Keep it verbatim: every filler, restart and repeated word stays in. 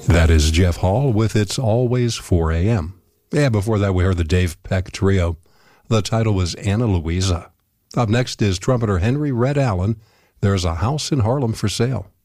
That is Jeff Hall with It's Always four a.m. Yeah, before that we heard the Dave Peck Trio. The title was Anna Louisa. Up next is trumpeter Henry Red Allen. There's a House in Harlem for Sale.